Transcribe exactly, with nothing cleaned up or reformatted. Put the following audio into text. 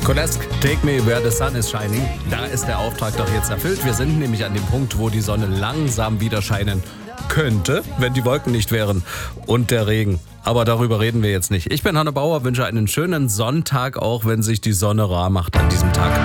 Kolesk, Take Me Where the Sun is Shining. Da ist der Auftrag doch jetzt erfüllt. Wir sind nämlich an dem Punkt, wo die Sonne langsam wieder scheinen könnte, wenn die Wolken nicht wären und der Regen. Aber darüber reden wir jetzt nicht. Ich bin Hanne Bauer, wünsche einen schönen Sonntag, auch wenn sich die Sonne rar macht an diesem Tag.